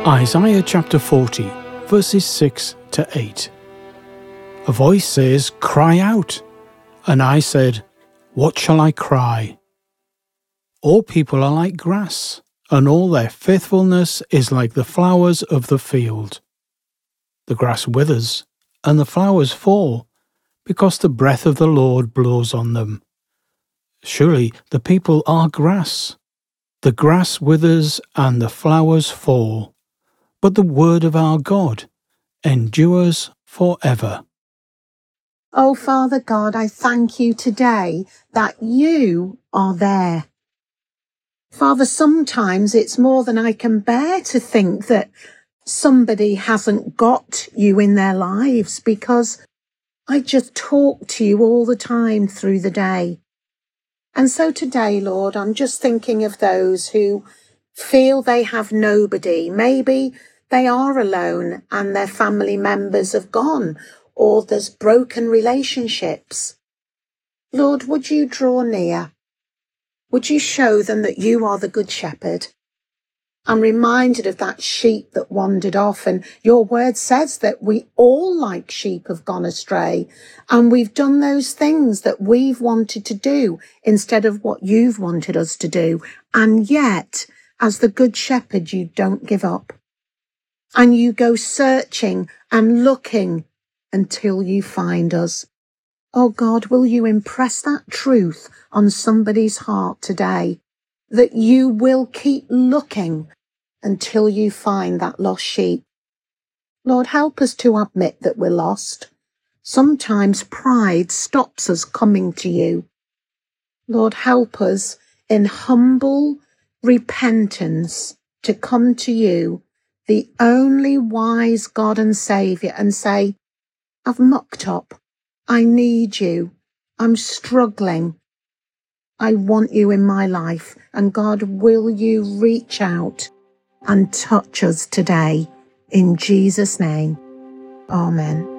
Isaiah chapter 40, verses 6 to 8. A voice says, "Cry out." And I said, "What shall I cry?" All people are like grass, and all their faithfulness is like the flowers of the field. The grass withers, and the flowers fall, because the breath of the Lord blows on them. Surely the people are grass. The grass withers and the flowers fall, but the word of our God endures forever. Oh, Father God, I thank you today that you are there. Father, sometimes it's more than I can bear to think that somebody hasn't got you in their lives, because I just talk to you all the time through the day. And so today, Lord, I'm just thinking of those who feel they have nobody. Maybe they are alone and their family members have gone, or there's broken relationships. Lord, would you draw near? Would you show them that you are the Good Shepherd? I'm reminded of that sheep that wandered off, and your word says that we all like sheep have gone astray, and we've done those things that we've wanted to do instead of what you've wanted us to do. And yet, as the Good Shepherd, you don't give up. And you go searching and looking until you find us. Oh God, will you impress that truth on somebody's heart today, that you will keep looking until you find that lost sheep. Lord, help us to admit that we're lost. Sometimes pride stops us coming to you. Lord, help us in humble repentance to come to you, the only wise God and Saviour, and say, I've mucked up. I need you. I'm struggling. I want you in my life. And God, will you reach out and touch us today? In Jesus' name, amen.